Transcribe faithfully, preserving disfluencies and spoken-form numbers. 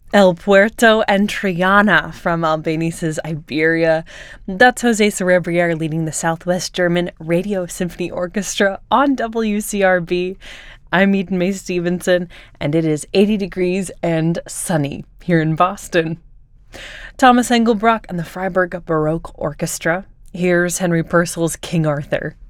El Puerto and Triana from Albanese' Iberia. That's Jose Cerebriere leading the Southwest German Radio Symphony Orchestra on W C R B. I'm Eden Mae Stevenson, and it is eighty degrees and sunny here in Boston. Thomas Engelbrock and the Freiburg Baroque Orchestra. Here's Henry Purcell's King Arthur.